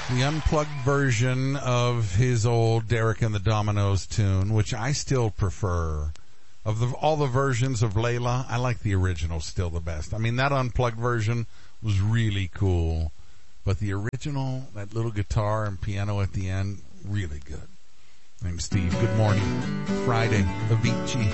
The unplugged version of his old Derek and the Dominoes tune, which I still prefer. Of all the versions of Layla, I like the original still the best. I mean, that unplugged version was really cool. But the original, that little guitar and piano at the end, really good. I'm Steve. Good morning. Friday. Avicii.